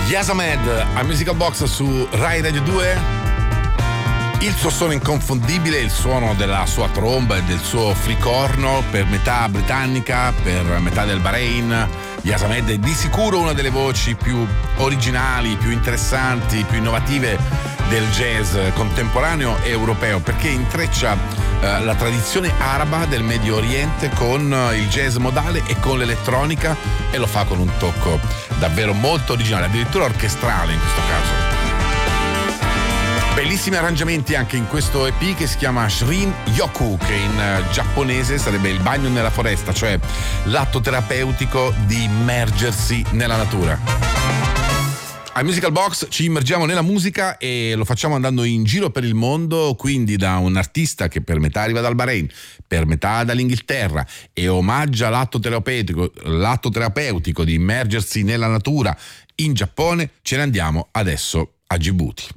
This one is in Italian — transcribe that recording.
Yes Ahmed a Musical Box su Rai Radio 2. Il suo suono inconfondibile, il suono della sua tromba e del suo flicorno, per metà britannica, per metà del Bahrain. Yes Ahmed è di sicuro una delle voci più originali, più interessanti, più innovative del jazz contemporaneo e europeo, perché intreccia la tradizione araba del Medio Oriente con il jazz modale e con l'elettronica, e lo fa con un tocco davvero molto originale, addirittura orchestrale in questo caso. Bellissimi arrangiamenti anche in questo EP che si chiama Shin Yoku, che in giapponese sarebbe il bagno nella foresta, cioè l'atto terapeutico di immergersi nella natura. Al Musical Box ci immergiamo nella musica e lo facciamo andando in giro per il mondo, quindi da un artista che per metà arriva dal Bahrain, per metà dall'Inghilterra e omaggia l'atto terapeutico di immergersi nella natura in Giappone. Ce ne andiamo adesso a Djibouti.